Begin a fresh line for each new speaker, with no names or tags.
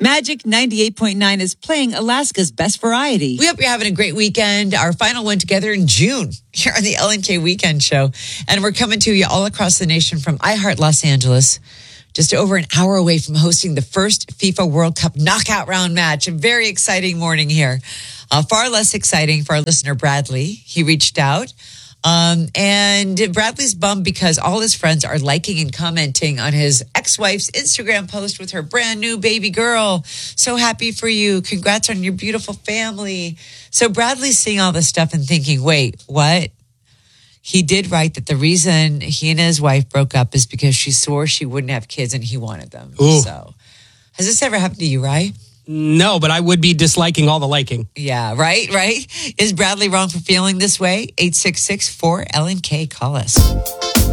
Magic 98.9 is playing Alaska's best variety.
We hope you're having a great weekend. Our final one together in June here on the LNK Weekend Show. And we're coming to you all across the nation from iHeart Los Angeles, just over an hour away from hosting the first FIFA World Cup knockout round match. A very exciting morning here. Far less exciting for our listener, Bradley. He reached out. And Bradley's bummed because all his friends are liking and commenting on his ex-wife's Instagram post with her brand new baby girl. So happy for you. Congrats on your beautiful family. So Bradley's seeing all this stuff and thinking, wait, what? He did write that the reason he and his wife broke up is because she swore she wouldn't have kids and he wanted them.
Ooh.
So has this ever happened to you, right?
No, but I would be disliking all the liking.
Yeah, right? Is Bradley wrong for feeling this way? 866-4LNK. Call us.